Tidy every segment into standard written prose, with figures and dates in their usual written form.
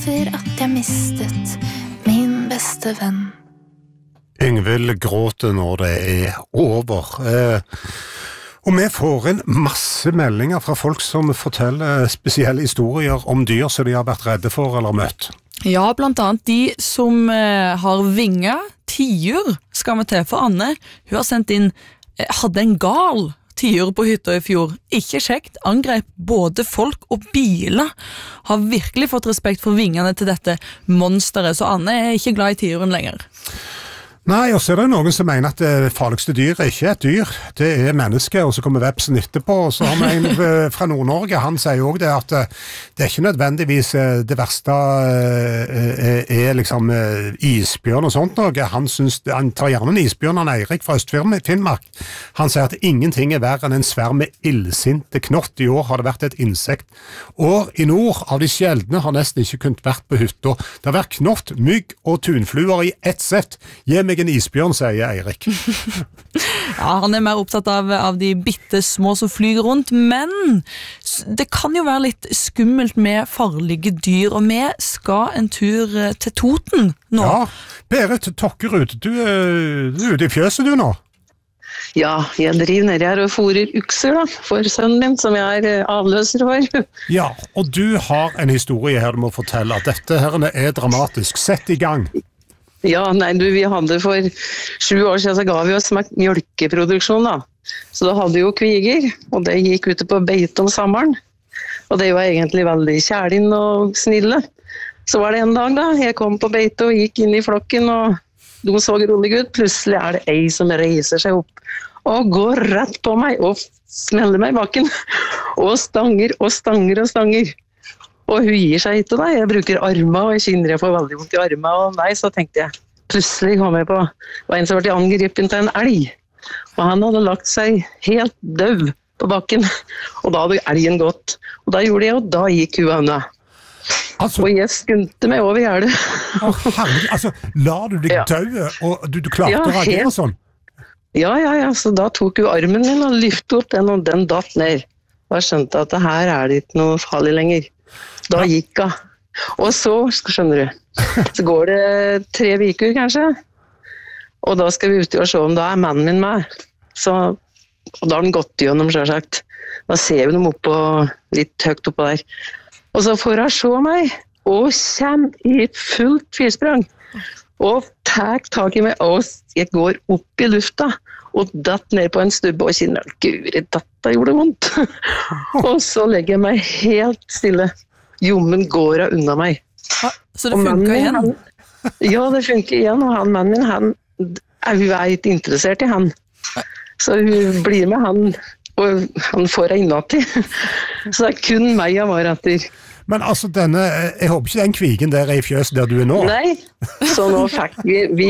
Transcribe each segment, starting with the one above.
etter at jeg mistet min beste venn. Yngvild gråter når det over. Og vi får inn masse meldinger fra folk som forteller spesielle historier om dyr som de har vært redde for eller møtt. Ja, blant annet de som har vinger. Tiur skal vi til, for Anne. Hun har sendt inn, hadde en gal tiur på hytta i fjor. Ikke kjekt, angrep både folk og biler. Har virkelig fått respekt for vingene til dette monsteret, så Anne ikke glad i tiuren lenger. Nei, og så det noen som mener at det farligste dyr ikke et dyr, det mennesker, og så kommer vepsen etterpå, og så har vi en fra Nord-Norge, han sier jo det at det ikke nødvendigvis det verste liksom isbjørn og sånt noe. Han tar gjerne en isbjørn, han Eirik fra Øst-Finnmark. Han sier at ingenting verre enn en svær med illsinte knott. I år har det vært et insekt. Og i nord, av de sjeldne, har nesten ikke kunnet vært på hytta. Det har vært knott, mygg og tunfluer i ett sett. Gi meg en isbjørn, sier Eirik. Ja, han mer opptatt av de bitte små som flyger rundt, men det kan jo være litt skummelt med farlige dyr, og vi skal en tur til Toten nå. Ja, Berit Tokkerud, du ute i fjøset du nå? Ja, jeg driver nede her og fôrer ukser da, for sønnen min, som jeg avløser for. Ja, og du har en historie her du må fortelle, at dette her dramatisk. Sett i gang. Ja, nei, vi hadde for 7 år siden så ga vi oss mjølkeproduksjon da. Så da hadde vi jo kviger, og det gikk ute på beite om sommeren. Og det var egentlig veldig kjærlig og snille. Så var det en dag da, jeg kom på beite og gikk inn i flokken, og de så rolig ut. Plutselig det ei som reiser seg opp og går rett på meg og smeller meg i bakken. Og stanger og stanger og stanger. Og hun gir seg ikke da, jeg bruker armene, og jeg kjenner jeg får veldig vondt i armene, og nei, så tenkte jeg, plutselig kom jeg på, det var en som ble angrepet til en elg, og han hadde lagt seg helt døv på bakken, og da hadde elgen gått, og da gjorde jeg, og da gikk hun unna. Altså, og jeg skyndte meg over gjerdet. Altså, la du deg døve, og du klarte å reagere sånn? Ja, så da tok hun armen min og lyftet opp den, og den datt ned. Og jeg skjønte at her det ikke noe farlig lenger. Da gikk jeg. Og så, skjønner du, så går det 3 uker kanskje, og da skal vi ut og se om da mannen min med. Så, og da har den gått gjennom, selvsagt. Da ser vi dem litt høyt oppå der. Og så får han se meg, og kommer i et fullt fyrsprang, og tar tak i meg, og jeg går opp i lufta, og datt ned på en stubbe, og kjenner, gud, dette gjorde vondt. Og så legger jeg meg helt stille. Jommen går av unna meg. Så det funker igjen? Ja, det funker igjen, og mannen min, hun ikke interessert i han. Så hun blir med han, og han får en natt i. Så det kun meg jeg var etter. Men altså jeg håper ikke den kvigen der i fjøset der du nå? Nei, så nå fikk vi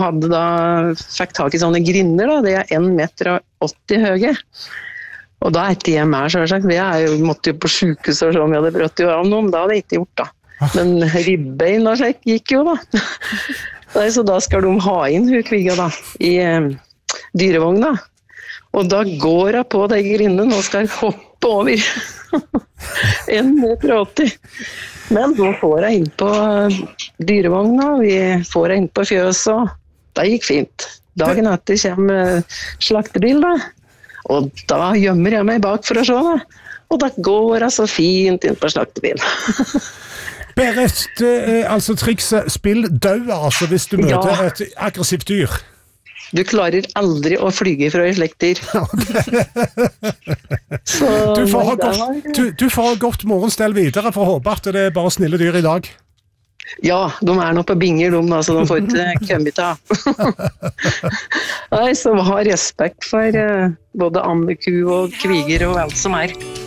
fikk tak i sånne grinder da, det 1,80 meter høye. Og da ikke jeg mer, selvsagt. Vi måtte jo på sykehus og sånn, vi hadde brøtt jo av noen, da hadde jeg ikke gjort da. Men ribbein og slik gikk jo da. Så da skal de ha inn hun kviga da, i dyrevogna. Og da går jeg på de grindene og skal hoppe over. 1,80 meter. Men nå får jeg inn på dyrevogna, vi får inn på fjøset, og det gikk fint. Dagen etter kommer slaktebil da. Og da gjemmer jeg meg bak for å se det. Og da går jeg så fint inn på slaktebilen. Berit, altså trikset, spill død, altså, hvis du møter et aggressivt dyr. Du klarer aldri å flyge fra et slikt dyr. Du får ha godt morgenstell videre for å håpe at det bare snille dyr i dag. Ja, de nå på binger, så de får ikke komme til. Nei, så ha respekt for både ammeku og kviger og alt som